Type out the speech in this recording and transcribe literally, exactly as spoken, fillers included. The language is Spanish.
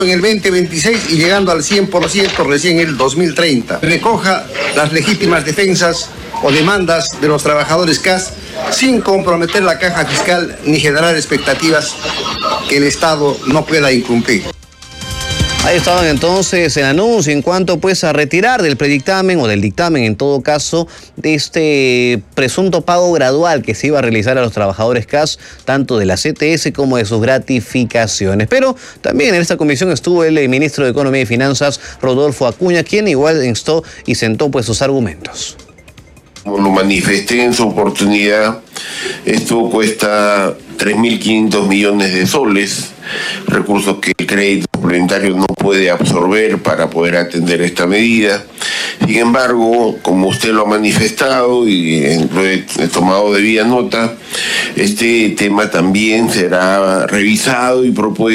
en el veinte veintiséis y llegando al cien por ciento recién en el dos mil treinta. Recoja las legítimas defensas o demandas de los trabajadores C A S sin comprometer la caja fiscal ni generar expectativas que el Estado no pueda incumplir. Ahí estaban entonces el anuncio en cuanto pues a retirar del predictamen o del dictamen en todo caso de este presunto pago gradual que se iba a realizar a los trabajadores C A S, tanto de la C T S como de sus gratificaciones. Pero también en esta comisión estuvo el ministro de Economía y Finanzas, Rodolfo Acuña, quien igual instó y sentó pues sus argumentos. Como lo manifesté en su oportunidad, esto cuesta tres mil quinientos millones de soles, recursos que el crédito complementario no puede absorber para poder atender esta medida. Sin embargo, como usted lo ha manifestado y lo he, he tomado debida nota, este tema también será revisado y propuesto